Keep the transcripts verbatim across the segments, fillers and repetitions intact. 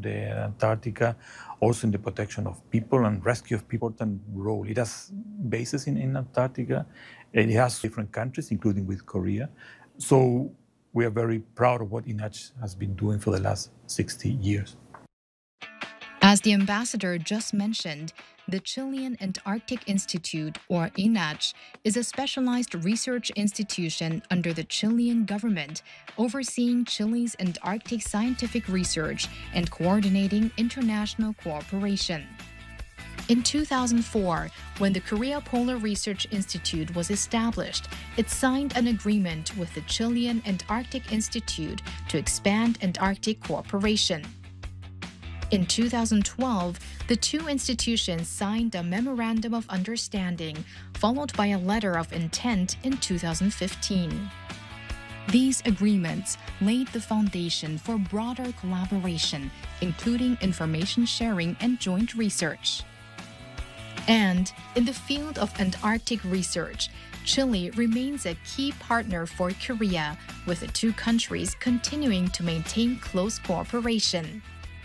the Antarctica, also in the protection of people and rescue of people, important role. It has bases in, in Antarctica. It has different countries, including with Korea. So we are very proud of what I N A C has been doing for the last sixty years. As the ambassador just mentioned, the Chilean Antarctic Institute, or I N A C, is a specialized research institution under the Chilean government, overseeing Chile's Antarctic scientific research and coordinating international cooperation. In two thousand four, when the Korea Polar Research Institute was established, it signed an agreement with the Chilean Antarctic Institute to expand Antarctic cooperation. In two thousand twelve, the two institutions signed a Memorandum of Understanding, followed by a Letter of Intent in two thousand fifteen. These agreements laid the foundation for broader collaboration, including information sharing and joint research. And in the field of Antarctic research, Chile remains a key partner for Korea, with the two countries continuing to maintain close cooperation.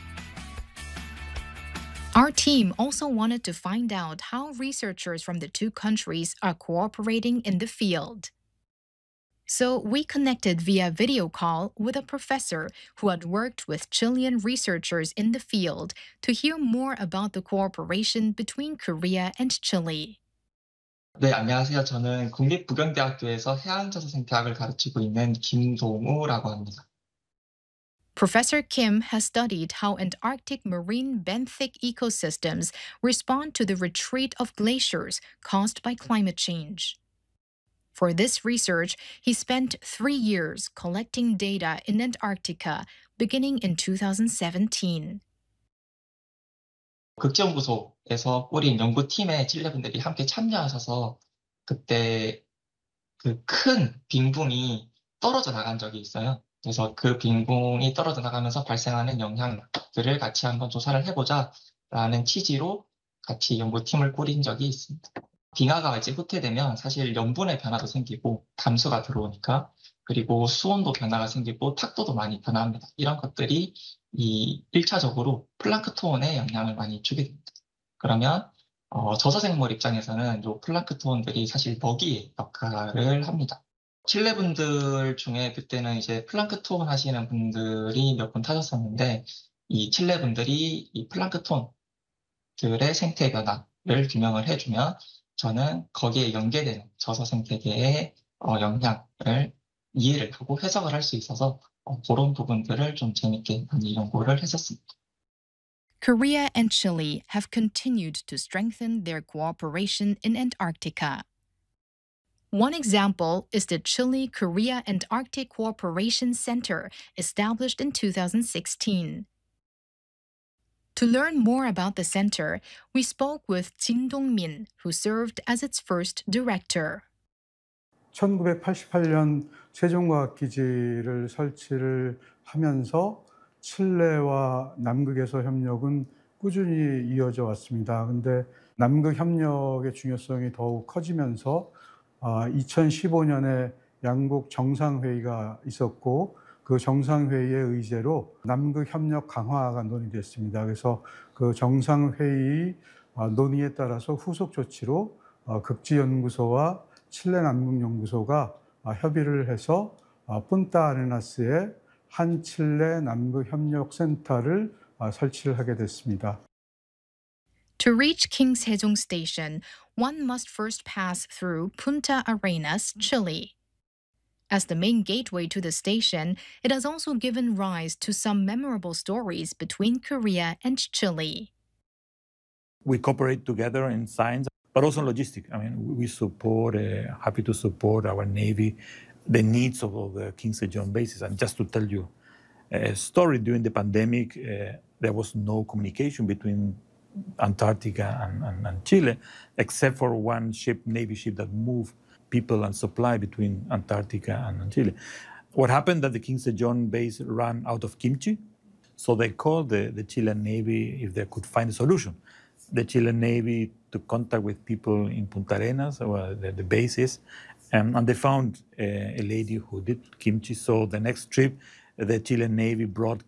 Our team also wanted to find out how researchers from the two countries are cooperating in the field. So we connected via video call with a professor who had worked with Chilean researchers in the field to hear more about the cooperation between Korea and Chile. 네, 안녕하세요. 저는 국립부경대학교에서 해양자서생태학을 가르치고 있는 김동우라고 합니다. Professor Kim has studied how Antarctic marine benthic ecosystems respond to the retreat of glaciers caused by climate change. For this research, he spent three years collecting data in Antarctica, beginning in two thousand seventeen. 극지연구소에서 꾸린 연구팀에 칠레분들이 함께 참여하셔서 그때 그 큰 빙붕이 떨어져 나간 적이 있어요. 그래서 그 빙붕이 떨어져 나가면서 발생하는 영향들을 같이 한번 조사를 해보자라는 취지로 같이 연구팀을 꾸린 적이 있습니다. 빙하가 이제 후퇴되면 사실 염분의 변화도 생기고 담수가 들어오니까, 그리고 수온도 변화가 생기고 탁도도 많이 변화합니다. 이런 것들이 이 일 차적으로 플랑크톤에 영향을 많이 주게 됩니다. 그러면 어, 저서생물 입장에서는 이 플랑크톤들이 사실 먹이의 역할을 합니다. 칠레 분들 중에 그때는 이제 플랑크톤 하시는 분들이 몇 분 타셨었는데, 이 칠레 분들이 이 플랑크톤들의 생태 변화를 규명을 해주면 저는 거기에 연계되는 저서 생태계의 어, 영향을 이해를 하고 해석을 할 수 있어서 어, 그런 부분들을 좀 재밌게 많이 연구를 했었습니다. Korea and Chile have continued to strengthen their cooperation in Antarctica. One example is the Chile-Korea Antarctic Cooperation Center, established in two thousand sixteen. To learn more about the center, we spoke with Jin Dong-min, who served as its first director. 천구백팔십팔 년 세종과학기지를 설치를 하면서 칠레와 남극에서 협력은 꾸준히 이어져 왔습니다. 그런데 남극 협력의 중요성이 더욱 커지면서 이천십오 년에 양국 정상회의가 있었고, 그 정상회의의 의제로 남극 협력 강화가 논의됐습니다. 그래서 그 정상회의 논의에 따라서 후속 조치로 극지연구소와 칠레 남극연구소가 협의를 해서 푼타아레나스에 한 칠레 남극 협력 센터를 설치를 하게 됐습니다. To reach King Sejong Station, one must first pass through Punta Arenas, Chile. As the main gateway to the station, it has also given rise to some memorable stories between Korea and Chile. We cooperate together in science, but also in logistics. I mean, we support, uh, happy to support our Navy, the needs of the King Sejong bases. And just to tell you a story, during the pandemic, uh, there was no communication between Antarctica and, and, and Chile, except for one ship, Navy ship, that moved people and supply between Antarctica and Chile. What happened that the King Sejong base ran out of kimchi, so they called the, the Chilean Navy if they could find a solution. The Chilean Navy took contact with people in Punta Arenas, where the, the base is, um, and they found uh, a lady who did kimchi. So the next trip, the Chilean Navy brought